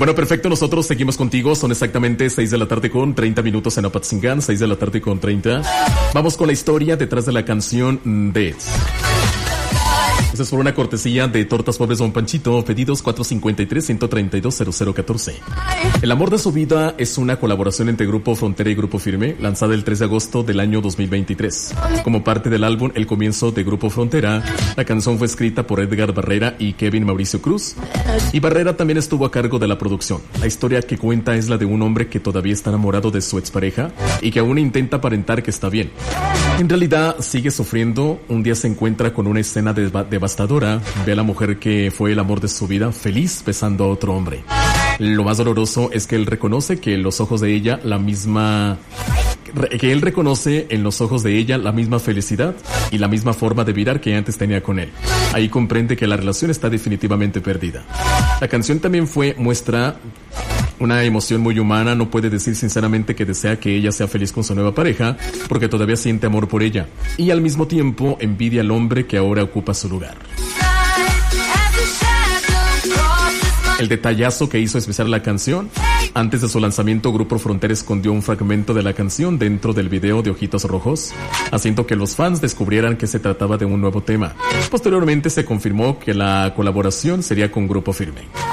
Bueno, perfecto, nosotros seguimos contigo. Son exactamente 6 de la tarde con 30 minutos en Apatzingán, 6 de la tarde con 30. Vamos con la historia detrás de la canción de... Esa es por una cortesía de Tortas Pobres Don Panchito, pedidos 453-132-0014. El amor de su vida es una colaboración entre Grupo Frontera y Grupo Firme, lanzada el 3 de agosto del año 2023. Como parte del álbum El Comienzo de Grupo Frontera, la canción fue escrita por Edgar Barrera y Kevin Mauricio Cruz, y Barrera también estuvo a cargo de la producción. La historia que cuenta es la de un hombre que todavía está enamorado de su expareja y que aún intenta aparentar que está bien. En realidad sigue sufriendo. Un día se encuentra con una escena devastadora. Ve a la mujer que fue el amor de su vida feliz besando a otro hombre. Lo más doloroso es que él reconoce que en los ojos de ella la misma felicidad y la misma forma de mirar que antes tenía con él. Ahí comprende que la relación está definitivamente perdida. La canción también muestra una emoción muy humana. No puede decir sinceramente que desea que ella sea feliz con su nueva pareja, porque todavía siente amor por ella, y al mismo tiempo envidia al hombre que ahora ocupa su lugar. El detallazo que hizo especial la canción: antes de su lanzamiento, Grupo Frontera escondió un fragmento de la canción dentro del video de Ojitos Rojos, haciendo que los fans descubrieran que se trataba de un nuevo tema. Posteriormente se confirmó que la colaboración sería con Grupo Firme.